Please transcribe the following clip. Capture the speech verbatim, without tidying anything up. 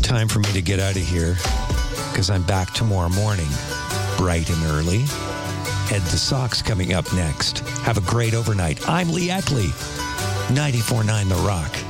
time for me to get out of here because I'm back tomorrow morning, bright and early. Head to Sox coming up next. Have a great overnight. I'm Lee Eckley, ninety-four point nine The Rock.